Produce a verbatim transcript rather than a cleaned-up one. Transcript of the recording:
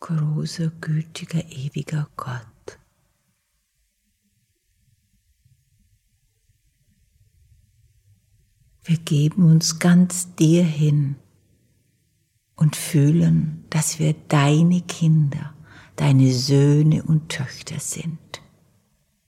großer, gütiger, ewiger Gott. Wir geben uns ganz dir hin und fühlen, dass wir deine Kinder, deine Söhne und Töchter sind.